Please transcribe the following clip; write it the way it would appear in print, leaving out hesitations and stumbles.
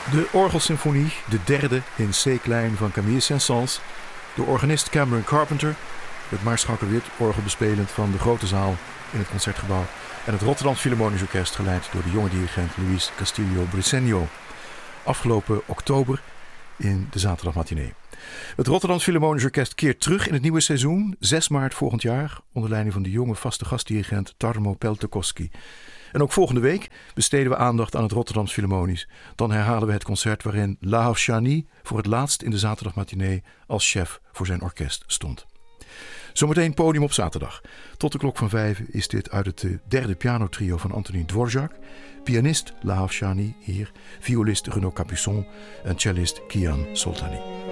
De orgelsymfonie, de derde in C-klein van Camille Saint-Saëns, door organist Cameron Carpenter, het Maarschalkerwit orgel bespelend van de grote zaal in het Concertgebouw en het Rotterdam Philharmonisch Orkest geleid door de jonge dirigent Luis Castillo Briceño. Afgelopen oktober in de zaterdagmatinee. Het Rotterdam Philharmonisch Orkest keert terug in het nieuwe seizoen, 6 maart volgend jaar, onder leiding van de jonge vaste gastdirigent Tarmo Peltokoski. En ook volgende week besteden we aandacht aan het Rotterdams Philharmonisch. Dan herhalen we het concert waarin Lahav Shani voor het laatst in de zaterdagmatinee als chef voor zijn orkest stond. Zometeen podium op zaterdag. Tot de klok van 5 is dit uit het derde pianotrio van Antonín Dvořák. Pianist Lahav Shani hier, violist Renaud Capuçon en cellist Kian Soltani.